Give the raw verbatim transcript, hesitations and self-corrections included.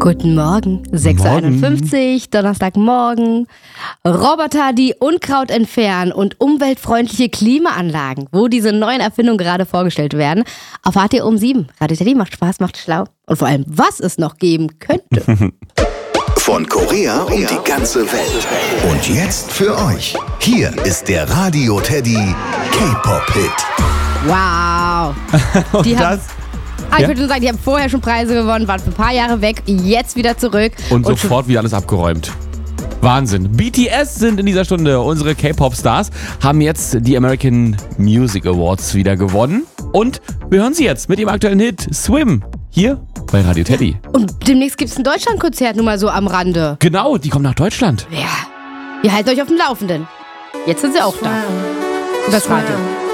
Guten Morgen, sechs Uhr einundfünfzig, Donnerstagmorgen. Roboter, die Unkraut entfernen und umweltfreundliche Klimaanlagen, wo diese neuen Erfindungen gerade vorgestellt werden. Erfahrt ihr um sieben. Radio Teddy macht Spaß, macht schlau. Und vor allem, was es noch geben könnte. Von Korea um die ganze Welt. Und jetzt für euch. Hier ist der Radio Teddy K-Pop-Hit. Wow. Die haben, ah, ich Ja? würde nur sagen, die haben vorher schon Preise gewonnen, waren für ein paar Jahre weg, jetzt wieder zurück. Und, Und sofort wieder alles abgeräumt. Wahnsinn. B T S sind in dieser Stunde unsere K-Pop-Stars, haben jetzt die American Music Awards wieder gewonnen. Und wir hören sie jetzt mit dem aktuellen Hit Swim hier bei Radio Teddy. Und demnächst gibt es ein Deutschlandkonzert, nur mal so am Rande. Genau, die kommen nach Deutschland. Ja, ihr haltet euch auf dem Laufenden. Jetzt sind sie auch da. Das Radio.